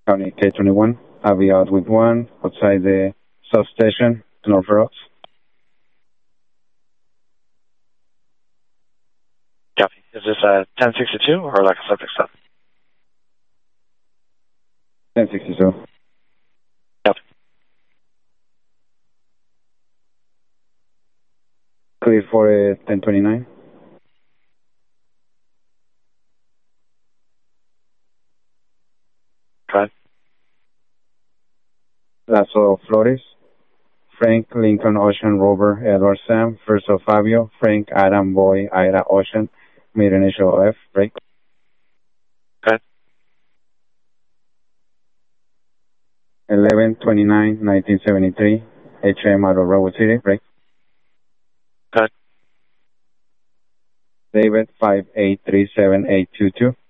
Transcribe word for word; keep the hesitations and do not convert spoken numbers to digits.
County K twenty-one, I'll be out with one outside the substation, North Rocks. Copy. Is this uh, ten sixty-two or like a subject stuff? ten sixty-two. Copy. Clear for uh, ten twenty-nine. Go ahead. Lasso Flores, Frank Lincoln Ocean Rover Edward Sam, First of Fabio, Frank Adam Boy Ida Ocean, mid initial F, break. Go ahead. eleven twenty-nine nineteen seventy-three, H M out of Redwood City, break. Go ahead. David five eight three seven eight two two.